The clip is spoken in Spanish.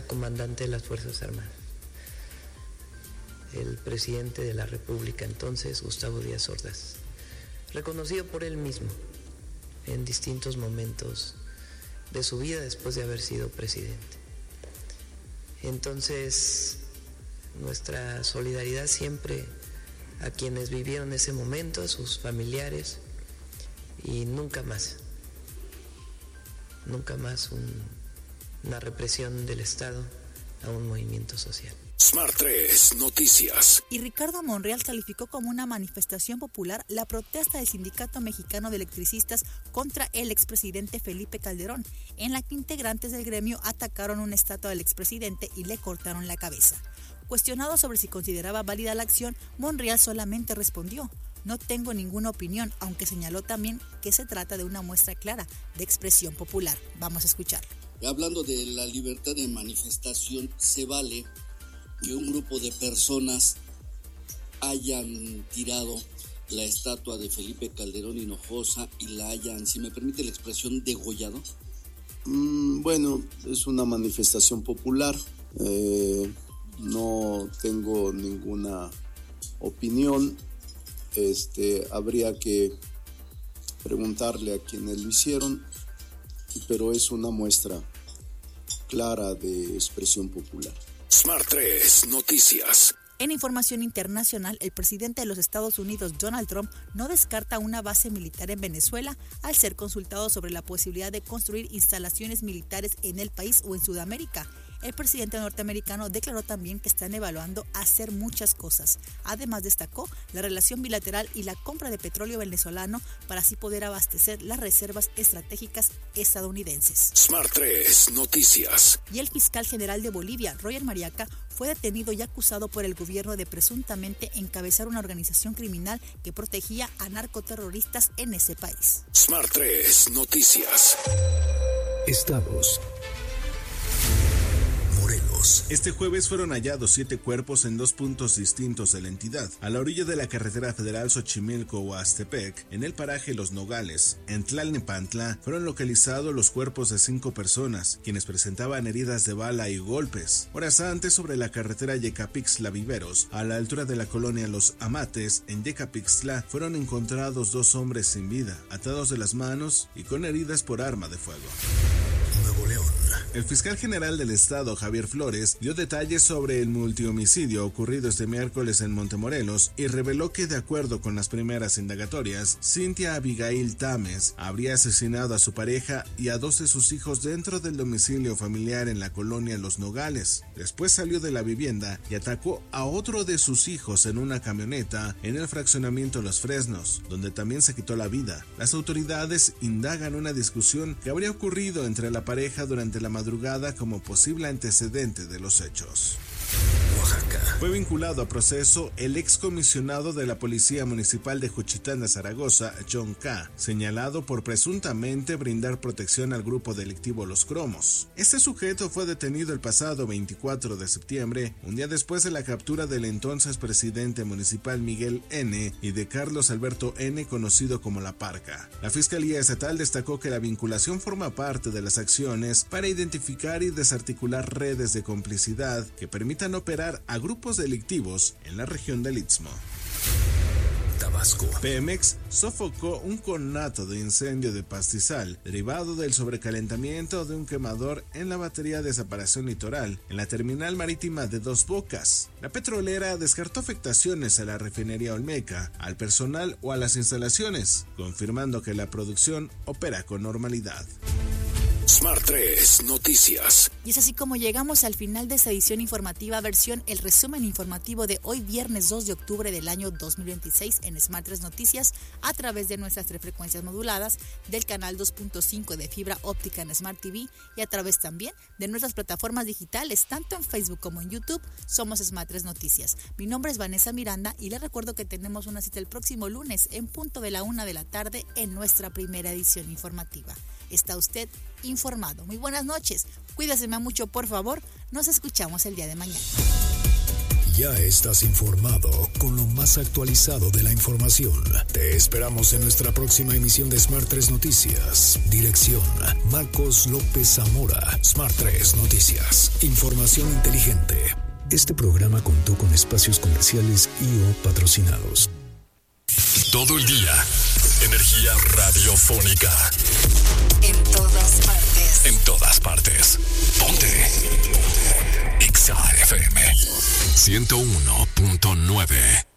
era comandante de las Fuerzas Armadas. El presidente de la República entonces, Gustavo Díaz Ordaz, reconocido por él mismo en distintos momentos de su vida después de haber sido presidente. Entonces, nuestra solidaridad siempre a quienes vivieron ese momento, a sus familiares, y nunca más una represión del Estado a un movimiento social. Smart 3 Noticias. Y Ricardo Monreal calificó como una manifestación popular la protesta del Sindicato Mexicano de Electricistas contra el expresidente Felipe Calderón, en la que integrantes del gremio atacaron una estatua del expresidente y le cortaron la cabeza. Cuestionado sobre si consideraba válida la acción, Monreal solamente respondió: "No tengo ninguna opinión", aunque señaló también que se trata de una muestra clara de expresión popular. Vamos a escucharlo. Hablando de la libertad de manifestación, se vale que un grupo de personas hayan tirado la estatua de Felipe Calderón Hinojosa y la hayan, si me permite la expresión, degollado. Bueno, es una manifestación popular. No tengo ninguna opinión. Habría que preguntarle a quienes lo hicieron, pero es una muestra clara de expresión popular. Smart 3 Noticias. En información internacional, el presidente de los Estados Unidos, Donald Trump, no descarta una base militar en Venezuela al ser consultado sobre la posibilidad de construir instalaciones militares en el país o en Sudamérica. El presidente norteamericano declaró también que están evaluando hacer muchas cosas. Además, destacó la relación bilateral y la compra de petróleo venezolano para así poder abastecer las reservas estratégicas estadounidenses. Smart 3 Noticias. Y el fiscal general de Bolivia, Roger Mariaca, fue detenido y acusado por el gobierno de presuntamente encabezar una organización criminal que protegía a narcoterroristas en ese país. Smart 3 Noticias. Estados. Este jueves fueron hallados 7 cuerpos en 2 puntos distintos de la entidad. A la orilla de la carretera federal Xochimilco-Huastepec, en el paraje Los Nogales, en Tlalnepantla, fueron localizados los cuerpos de 5 personas, quienes presentaban heridas de bala y golpes. Horas antes, sobre la carretera Yecapixtla-Viveros, a la altura de la colonia Los Amates, en Yecapixtla, fueron encontrados 2 hombres sin vida, atados de las manos y con heridas por arma de fuego. Nuevo León. El fiscal general del estado, Javier Flores, dio detalles sobre el multihomicidio ocurrido este miércoles en Montemorelos y reveló que, de acuerdo con las primeras indagatorias, Cintia Abigail Tames habría asesinado a su pareja y a 2 de sus hijos dentro del domicilio familiar en la colonia Los Nogales. Después salió de la vivienda y atacó a otro de sus hijos en una camioneta en el fraccionamiento Los Fresnos, donde también se quitó la vida. Las autoridades indagan una discusión que habría ocurrido entre la pareja durante la madrugada como posible antecedente de los hechos. Oaxaca. Fue vinculado a proceso el excomisionado de la Policía Municipal de Juchitán de Zaragoza, John K., señalado por presuntamente brindar protección al grupo delictivo Los Cromos. Este sujeto fue detenido el pasado 24 de septiembre, un día después de la captura del entonces presidente municipal Miguel N. y de Carlos Alberto N., conocido como La Parca. La Fiscalía Estatal destacó que la vinculación forma parte de las acciones para identificar y desarticular redes de complicidad que permitan operar a grupos delictivos en la región del Istmo. Tabasco. Pemex sofocó un conato de incendio de pastizal derivado del sobrecalentamiento de un quemador en la batería de separación litoral en la terminal marítima de Dos Bocas. La petrolera descartó afectaciones a la refinería Olmeca, al personal o a las instalaciones, confirmando que la producción opera con normalidad. Smart 3 Noticias. Y es así como llegamos al final de esta edición informativa versión el resumen informativo de hoy viernes 2 de octubre del año 2026 en Smart 3 Noticias a través de nuestras 3 frecuencias moduladas, del canal 2.5 de fibra óptica en Smart TV y a través también de nuestras plataformas digitales tanto en Facebook como en YouTube. Somos Smart 3 Noticias. Mi nombre es Vanessa Miranda y les recuerdo que tenemos una cita el próximo lunes en punto de la 1 de la tarde en nuestra primera edición informativa. Está usted informado. Muy buenas noches. Cuídese mucho, por favor. Nos escuchamos el día de mañana. Ya estás informado con lo más actualizado de la información. Te esperamos en nuestra próxima emisión de Smart 3 Noticias. Dirección: Marcos López Zamora. Smart 3 Noticias. Información inteligente. Este programa contó con espacios comerciales y/o patrocinados. Todo el día, energía radiofónica. En todas partes. En todas partes. Ponte. XAFM 101.9.